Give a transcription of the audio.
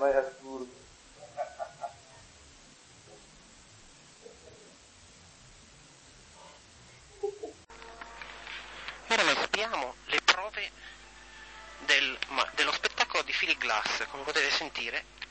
ormai è assurdo. Ora noi abbiamo le prove dello spettacolo di Philip Glass, come potete sentire.